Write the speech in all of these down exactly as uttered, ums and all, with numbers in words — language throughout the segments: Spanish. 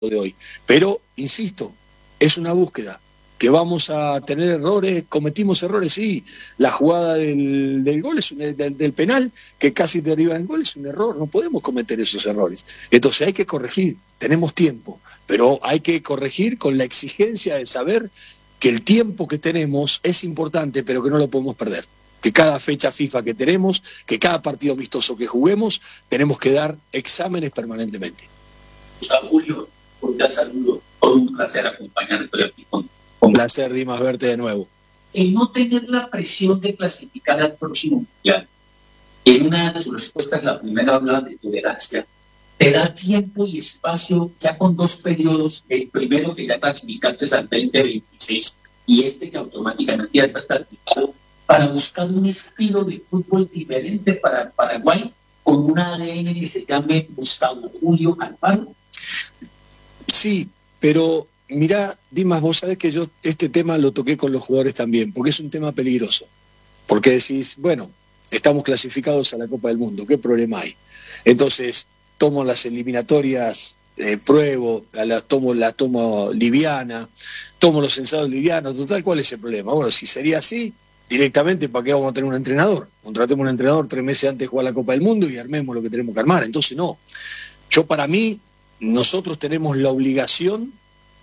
de hoy. Pero, insisto, es una búsqueda. Que vamos a tener errores, cometimos errores, sí. La jugada del, del gol, es un, del, del penal, que casi deriva en gol, es un error. No podemos cometer esos errores. Entonces hay que corregir, tenemos tiempo, pero hay que corregir con la exigencia de saber que el tiempo que tenemos es importante, pero que no lo podemos perder. Que cada fecha FIFA que tenemos, que cada partido amistoso que juguemos, tenemos que dar exámenes permanentemente. Julio, un gran saludo, todo un placer acompañarte aquí con Un placer, Dimas, verte de nuevo. El no tener la presión de clasificar al próximo mundial, en una de sus respuestas, la primera habla de tolerancia, te da tiempo y espacio ya con dos periodos, el primero que ya clasificaste al veinte veintiséis y este que automáticamente ya está clasificado, para buscar un estilo de fútbol diferente para Paraguay con un A D N que se llame Gustavo Julio Alfaro. Sí, pero mirá, Dimas, vos sabés que yo este tema lo toqué con los jugadores también, porque es un tema peligroso. Porque decís, bueno, estamos clasificados a la Copa del Mundo, ¿qué problema hay? Entonces, tomo las eliminatorias, eh, pruebo, las tomo, la tomo liviana, tomo los ensayos livianos, total, ¿cuál es el problema? Bueno, si sería así, directamente, ¿para qué vamos a tener un entrenador? Contratemos un entrenador tres meses antes de jugar la Copa del Mundo y armemos lo que tenemos que armar. Entonces, no. Yo, para mí, nosotros tenemos la obligación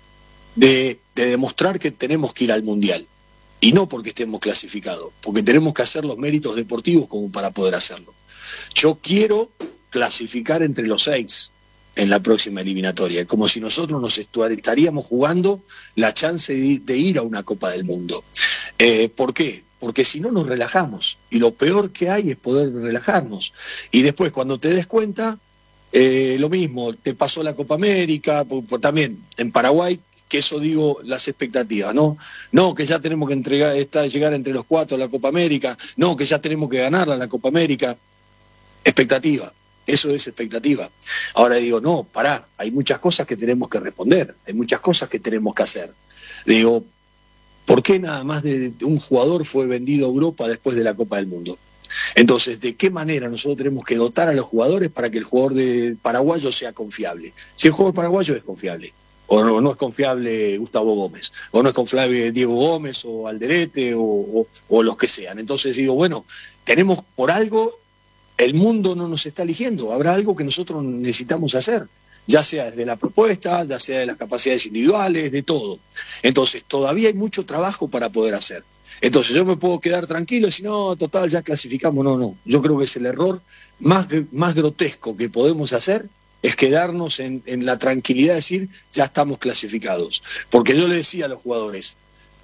De, de demostrar que tenemos que ir al Mundial, y no porque estemos clasificados, porque tenemos que hacer los méritos deportivos como para poder hacerlo. Yo quiero clasificar entre los seis en la próxima eliminatoria, como si nosotros nos estaríamos jugando la chance de, de ir a una Copa del Mundo. Eh, ¿Por qué? Porque si no nos relajamos, y lo peor que hay es poder relajarnos, y después cuando te des cuenta, eh, lo mismo, te pasó la Copa América, por, por, también en Paraguay, que eso digo, las expectativas, ¿no? No, que ya tenemos que entregar, está, llegar entre los cuatro a la Copa América, no, que ya tenemos que ganarla la Copa América. Expectativa, eso es expectativa. Ahora digo, no, pará, hay muchas cosas que tenemos que responder, hay muchas cosas que tenemos que hacer. Digo, ¿por qué nada más de, de un jugador fue vendido a Europa después de la Copa del Mundo? Entonces, ¿de qué manera nosotros tenemos que dotar a los jugadores para que el jugador de paraguayo sea confiable? Si el jugador paraguayo es confiable, o no, no es confiable Gustavo Gómez, o no es confiable Diego Gómez, o Alderete, o, o, o los que sean. Entonces digo, bueno, tenemos por algo, el mundo no nos está eligiendo, habrá algo que nosotros necesitamos hacer, ya sea desde la propuesta, ya sea de las capacidades individuales, de todo. Entonces, todavía hay mucho trabajo para poder hacer. Entonces, yo me puedo quedar tranquilo y decir, no, total, ya clasificamos. No, no, yo creo que es el error más, más grotesco que podemos hacer, es quedarnos en, en la tranquilidad de decir, ya estamos clasificados. Porque yo le decía a los jugadores,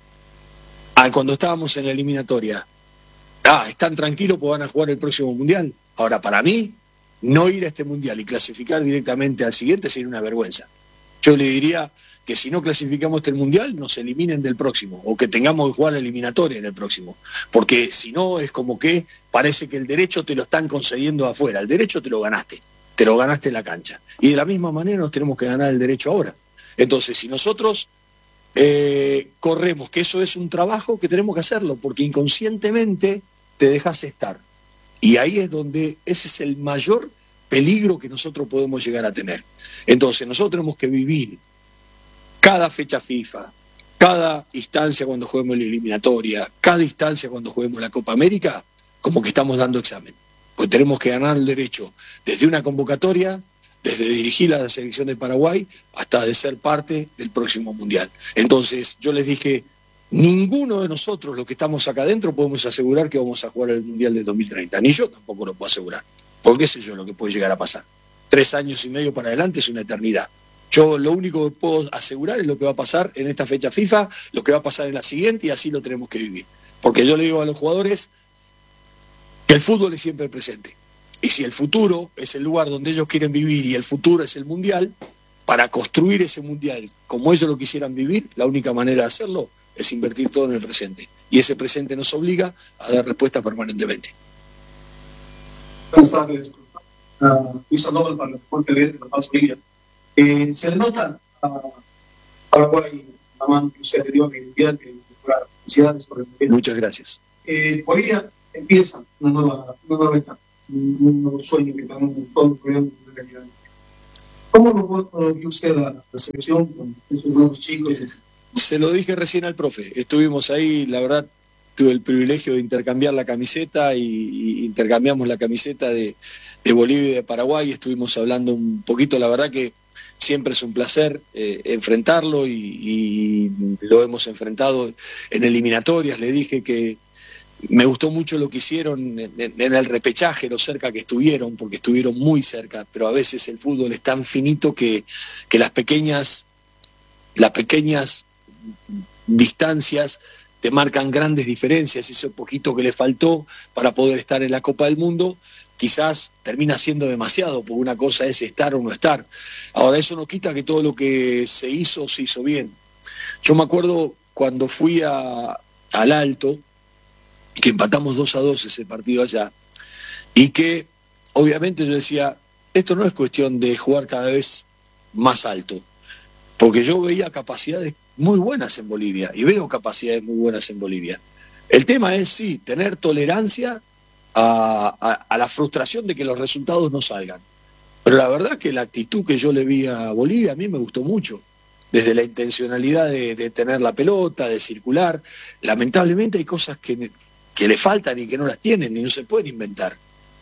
ah, cuando estábamos en la eliminatoria, ah, están tranquilos porque van a jugar el próximo Mundial. Ahora, para mí, no ir a este Mundial y clasificar directamente al siguiente sería una vergüenza. Yo le diría que si no clasificamos este Mundial, nos eliminen del próximo, o que tengamos que jugar la eliminatoria en el próximo. Porque si no, es como que parece que el derecho te lo están concediendo afuera. El derecho te lo ganaste. Te lo ganaste en la cancha. Y de la misma manera nos tenemos que ganar el derecho ahora. Entonces, si nosotros eh, corremos, que eso es un trabajo que tenemos que hacerlo, porque inconscientemente te dejas estar. Y ahí es donde ese es el mayor peligro que nosotros podemos llegar a tener. Entonces, nosotros tenemos que vivir cada fecha FIFA, cada instancia cuando juguemos la eliminatoria, cada instancia cuando juguemos la Copa América, como que estamos dando examen. Pues tenemos que ganar el derecho desde una convocatoria, desde dirigir a la selección de Paraguay, hasta de ser parte del próximo Mundial. Entonces, yo les dije, ninguno de nosotros, los que estamos acá adentro, podemos asegurar que vamos a jugar el Mundial del dos mil treinta. Ni yo tampoco lo puedo asegurar. Porque qué sé yo lo que puede llegar a pasar. Tres años y medio para adelante es una eternidad. Yo lo único que puedo asegurar es lo que va a pasar en esta fecha FIFA, lo que va a pasar en la siguiente, y así lo tenemos que vivir. Porque yo le digo a los jugadores que el fútbol es siempre presente. Y si el futuro es el lugar donde ellos quieren vivir y el futuro es el Mundial, para construir ese Mundial como ellos lo quisieran vivir, la única manera de hacerlo es invertir todo en el presente. Y ese presente nos obliga a dar respuesta permanentemente. Buenas tardes. Uh, Luis Sandoval para el Deporte de La Paz, Bolivia. Eh, se le nota a Paraguay la mano que usted le dio en el Mundial, que felicidades por el Mundial. Muchas gracias. Eh, Bolivia empieza una nueva, una nueva etapa, un nuevo sueño que tenemos todos los problemas de realidad. ¿Cómo lo vio usted la, la selección con esos nuevos chicos? Se lo dije recién al profe, estuvimos ahí, la verdad tuve el privilegio de intercambiar la camiseta y, y intercambiamos la camiseta de, de Bolivia y de Paraguay, estuvimos hablando un poquito, la verdad que siempre es un placer eh, enfrentarlo y, y lo hemos enfrentado en eliminatorias, le dije que me gustó mucho lo que hicieron en, en, en el repechaje, lo cerca que estuvieron, porque estuvieron muy cerca, pero a veces el fútbol es tan finito que, que las pequeñas, las pequeñas distancias te marcan grandes diferencias, ese poquito que le faltó para poder estar en la Copa del Mundo, quizás termina siendo demasiado, porque una cosa es estar o no estar. Ahora, eso no quita que todo lo que se hizo, se hizo bien. Yo me acuerdo cuando fui a, al Alto, que empatamos dos a dos ese partido allá, y que obviamente yo decía, esto no es cuestión de jugar cada vez más alto, porque yo veía capacidades muy buenas en Bolivia, y veo capacidades muy buenas en Bolivia. El tema es, sí, tener tolerancia a, a, a la frustración de que los resultados no salgan. Pero la verdad que la actitud que yo le vi a Bolivia a mí me gustó mucho, desde la intencionalidad de, de tener la pelota, de circular. Lamentablemente hay cosas que, que le faltan y que no las tienen y no se pueden inventar.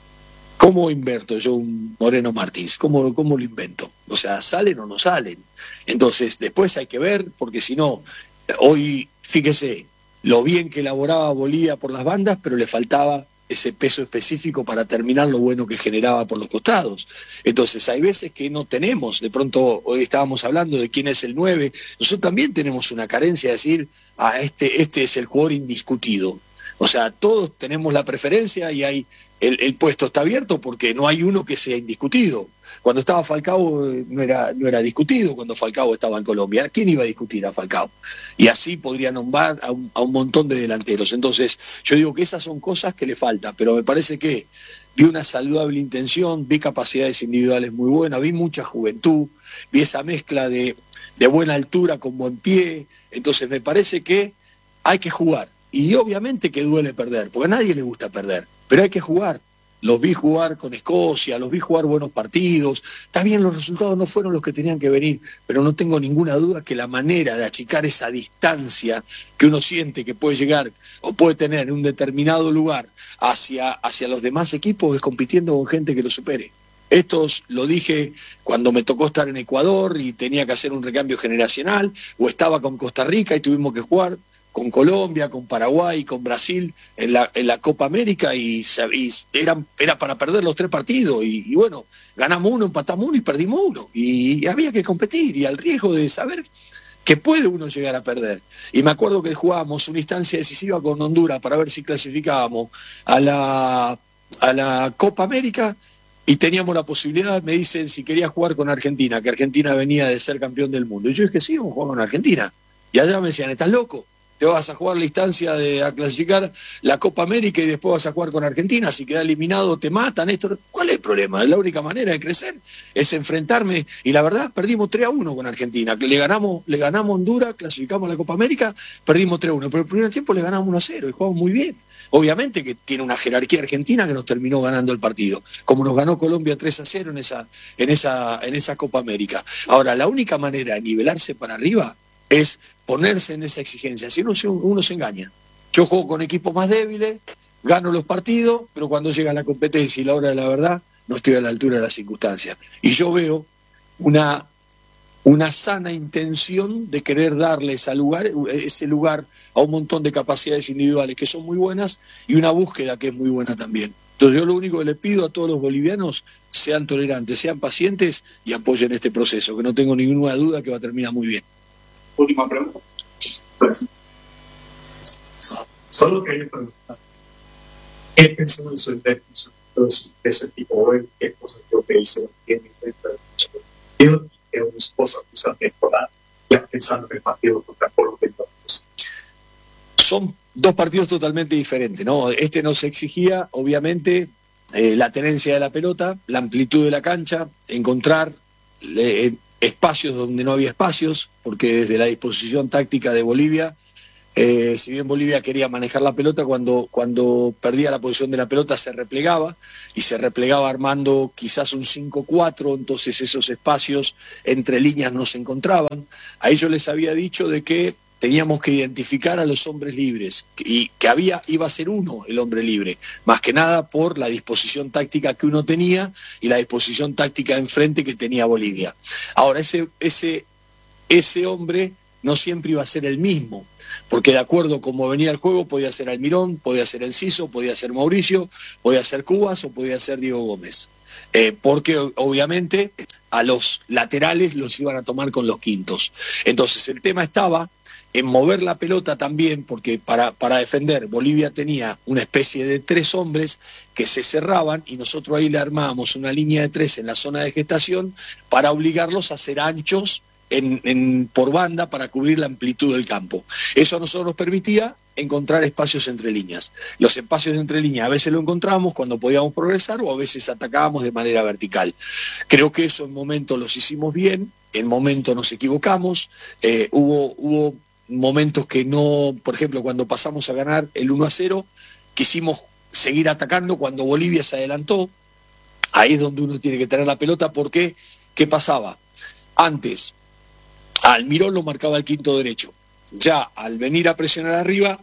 ¿Cómo invierto yo un Moreno Martins? ¿Cómo, cómo lo invento? O sea, ¿salen o no salen? Entonces, después hay que ver, porque si no, hoy, fíjese, lo bien que elaboraba Bolivia por las bandas, pero le faltaba ese peso específico para terminar lo bueno que generaba por los costados. Entonces, hay veces que no tenemos, de pronto, hoy estábamos hablando de quién es el nueve, nosotros también tenemos una carencia de decir, ah, este, este es el jugador indiscutido. O sea, todos tenemos la preferencia y hay el, el puesto está abierto porque no hay uno que sea indiscutido. Cuando estaba Falcao no era, no era discutido, cuando Falcao estaba en Colombia. ¿Quién iba a discutir a Falcao? Y así podría nombrar a un, a un montón de delanteros. Entonces, yo digo que esas son cosas que le faltan, pero me parece que vi una saludable intención, vi capacidades individuales muy buenas, vi mucha juventud, vi esa mezcla de, de buena altura con buen pie. Entonces, me parece que hay que jugar. Y obviamente que duele perder, porque a nadie le gusta perder, pero hay que jugar. Los vi jugar con Escocia, los vi jugar buenos partidos. Está bien, los resultados no fueron los que tenían que venir, pero no tengo ninguna duda que la manera de achicar esa distancia que uno siente que puede llegar o puede tener en un determinado lugar hacia, hacia los demás equipos es compitiendo con gente que lo supere. Estos lo dije cuando me tocó estar en Ecuador y tenía que hacer un recambio generacional, o estaba con Costa Rica y tuvimos que jugar con Colombia, con Paraguay, con Brasil en la, en la Copa América y, y eran, era para perder los tres partidos y, y bueno, ganamos uno, empatamos uno y perdimos uno y, y había que competir y al riesgo de saber que puede uno llegar a perder. Y me acuerdo que jugábamos una instancia decisiva con Honduras para ver si clasificábamos a la, a la Copa América y teníamos la posibilidad, me dicen si quería jugar con Argentina, que Argentina venía de ser campeón del mundo. Y yo dije, sí, vamos a jugar con Argentina. Y allá me decían, ¿estás loco? Te vas a jugar la instancia de a clasificar la Copa América y después vas a jugar con Argentina, si queda eliminado te matan, esto. ¿Cuál es el problema? La única manera de crecer es enfrentarme, y la verdad perdimos tres a uno con Argentina, le ganamos, le ganamos a Honduras, clasificamos a la Copa América, perdimos tres a uno, pero el primer tiempo le ganamos uno a cero y jugamos muy bien. Obviamente que tiene una jerarquía argentina que nos terminó ganando el partido, como nos ganó Colombia tres a cero en esa, en esa, en esa Copa América. Ahora, la única manera de nivelarse para arriba es ponerse en esa exigencia, si uno, uno se engaña. Yo juego con equipos más débiles, gano los partidos, pero cuando llega la competencia y la hora de la verdad, no estoy a la altura de las circunstancias. Y yo veo una, una sana intención de querer darle ese lugar, ese lugar a un montón de capacidades individuales que son muy buenas y una búsqueda que es muy buena también. Entonces yo lo único que le pido a todos los bolivianos, sean tolerantes, sean pacientes y apoyen este proceso, que no tengo ninguna duda que va a terminar muy bien. Última pregunta. Pues, solo quería preguntar, ¿qué pensó de su indecisión de ese tipo de qué cosas yo que hice tiene en cuenta yo que una esposa puso a mejorar ya pensando en el partido contra Colombia? Son dos partidos totalmente diferentes, ¿no? Este nos exigía, obviamente, eh, la tenencia de la pelota, la amplitud de la cancha, encontrar eh, espacios donde no había espacios, porque desde la disposición táctica de Bolivia Eh, si bien Bolivia quería manejar la pelota, cuando, cuando perdía la posición de la pelota se replegaba, y se replegaba armando quizás un cinco cuatro, entonces esos espacios entre líneas no se encontraban. Ahí yo les había dicho de que teníamos que identificar a los hombres libres, y que había, iba a ser uno el hombre libre, más que nada por la disposición táctica que uno tenía y la disposición táctica enfrente que tenía Bolivia. Ahora, ese, ese, ese hombre no siempre iba a ser el mismo, porque de acuerdo a cómo venía el juego, podía ser Almirón, podía ser Enciso, podía ser Mauricio, podía ser Cubas o podía ser Diego Gómez. Eh, porque obviamente a los laterales los iban a tomar con los quintos. Entonces el tema estaba en mover la pelota también, porque para, para defender Bolivia tenía una especie de tres hombres que se cerraban, y nosotros ahí le armábamos una línea de tres en la zona de gestación para obligarlos a ser anchos En, en, por banda para cubrir la amplitud del campo. Eso a nosotros nos permitía encontrar espacios entre líneas. Los espacios entre líneas a veces lo encontrábamos cuando podíamos progresar, o a veces atacábamos de manera vertical. Creo que eso en momentos los hicimos bien, en momentos nos equivocamos, eh, hubo, hubo momentos que no, por ejemplo, cuando pasamos a ganar el uno a cero, quisimos seguir atacando cuando Bolivia se adelantó. Ahí es donde uno tiene que tener la pelota, porque ¿qué pasaba? Antes a Almirón lo marcaba el quinto derecho. Ya al venir a presionar arriba,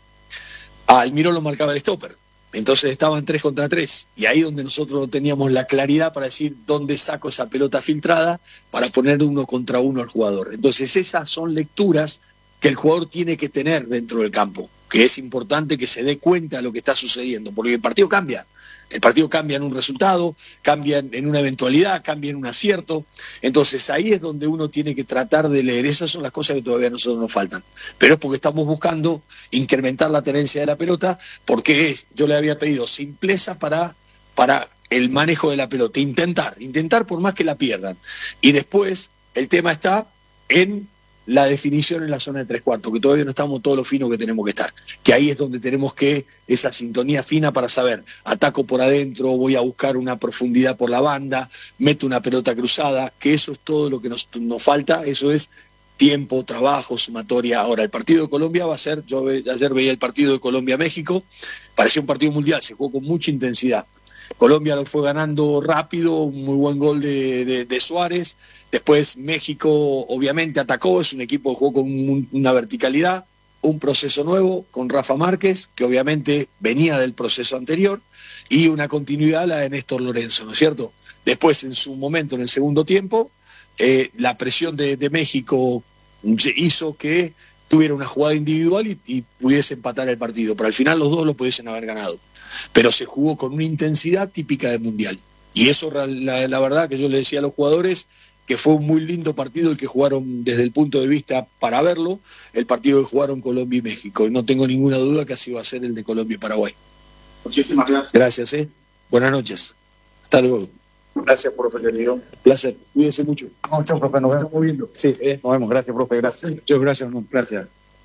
a Almirón lo marcaba el stopper. Entonces estaban tres contra tres. Y ahí donde nosotros no teníamos la claridad para decir dónde saco esa pelota filtrada para poner uno contra uno al jugador. Entonces esas son lecturas que el jugador tiene que tener dentro del campo, que es importante que se dé cuenta de lo que está sucediendo, porque el partido cambia. El partido cambia en un resultado, cambia en una eventualidad, cambia en un acierto. Entonces ahí es donde uno tiene que tratar de leer. Esas son las cosas que todavía a nosotros nos faltan. Pero es porque estamos buscando incrementar la tenencia de la pelota, porque es, yo le había pedido simpleza para, para el manejo de la pelota. Intentar, intentar por más que la pierdan. Y después el tema está en la definición en la zona de tres cuartos, que todavía no estamos todo lo fino que tenemos que estar, que ahí es donde tenemos que, esa sintonía fina para saber, ataco por adentro, voy a buscar una profundidad por la banda, meto una pelota cruzada, que eso es todo lo que nos, nos falta, eso es tiempo, trabajo, sumatoria. Ahora, el partido de Colombia va a ser, yo ve, ayer veía el partido de Colombia-México, parecía un partido mundial, se jugó con mucha intensidad. Colombia lo fue ganando rápido, un muy buen gol de, de, de Suárez. Después México obviamente atacó, es un equipo que jugó con un, una verticalidad, un proceso nuevo con Rafa Márquez, que obviamente venía del proceso anterior, y una continuidad la de Néstor Lorenzo, ¿no es cierto? Después, en su momento, en el segundo tiempo, eh, la presión de, de México hizo que tuviera una jugada individual y, y pudiese empatar el partido, pero al final los dos lo pudiesen haber ganado. Pero se jugó con una intensidad típica del Mundial. Y eso, la, la verdad, que yo le decía a los jugadores que fue un muy lindo partido el que jugaron desde el punto de vista para verlo, el partido que jugaron Colombia y México. Y no tengo ninguna duda que así va a ser el de Colombia y Paraguay. Muchísimas gracias. Gracias, ¿eh? Buenas noches. Hasta luego. Gracias, profe querido. Placer. Cuídense mucho. Mucho, profe. Nos vemos viendo. Sí, eh. Nos vemos. Gracias, profe. Gracias. Muchas gracias, no. Gracias.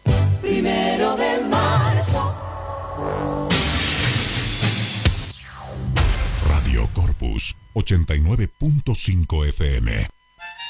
Primero de marzo. Radio Corpus ochenta y nueve punto cinco F M.